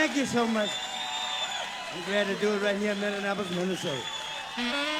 Thank you so much. I'm glad to do it right here in Minneapolis, Minnesota.